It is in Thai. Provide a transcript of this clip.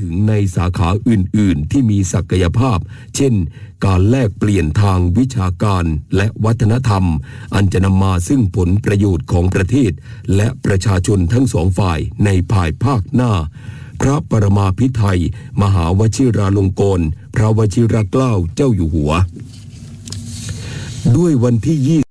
ถึงในสาขาอื่นๆที่มีศักยภาพเช่นการแลกเปลี่ยนทางวิชาการและวัฒนธรรมอันจะนำมาซึ่งผลประโยชน์ของประเทศและประชาชนทั้งสองฝ่ายในภายภาคหน้าพระปรมาภิไธยมหาวชิราลงกรณ์พระวชิรเกล้าเจ้าอยู่หัวด้วยวันที่